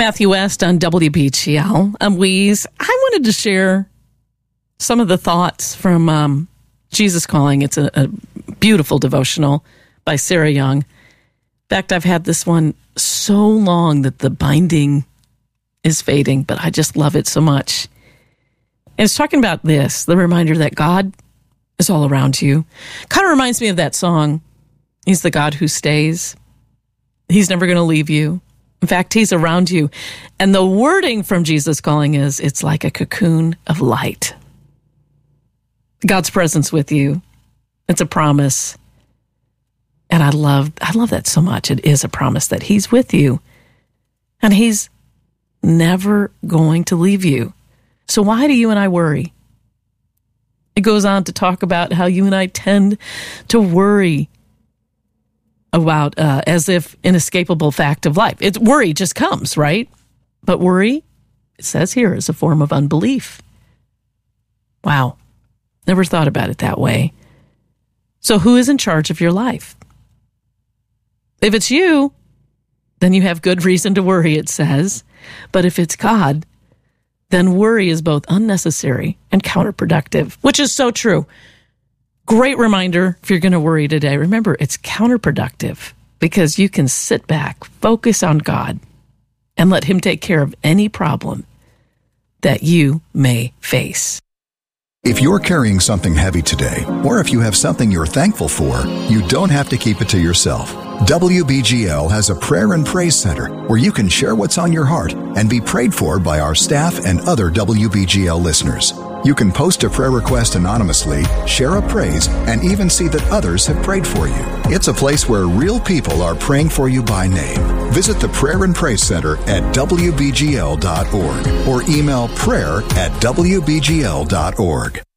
Matthew West on WBGL. I'm Weeze. I wanted to share some of the thoughts from Jesus Calling. It's a beautiful devotional by Sarah Young. In fact, I've had this one so long that the binding is fading, but I just love it so much. And it's talking about this, the reminder that God is all around you. Kind of reminds me of that song, He's the God who stays. He's never going to leave you. In fact, He's around you. And the wording from Jesus Calling is, it's like a cocoon of light. God's presence with you. It's a promise. And I love that so much. It is a promise that He's with you. And He's never going to leave you. So why do you and I worry? It goes on to talk about how you and I tend to worry about as if inescapable fact of life. Worry just comes, right? But worry, it says here, is a form of unbelief. Wow. Never thought about it that way. So who is in charge of your life? If it's you, then you have good reason to worry, it says. But if it's God, then worry is both unnecessary and counterproductive, which is so true. Great reminder if you're going to worry today. Remember, it's counterproductive because you can sit back, focus on God, and let Him take care of any problem that you may face. If you're carrying something heavy today, or if you have something you're thankful for, you don't have to keep it to yourself. WBGL has a prayer and praise center where you can share what's on your heart and be prayed for by our staff and other WBGL listeners. You can post a prayer request anonymously, share a praise, and even see that others have prayed for you. It's a place where real people are praying for you by name. Visit the Prayer and Praise Center at WBGL.org or email prayer@WBGL.org.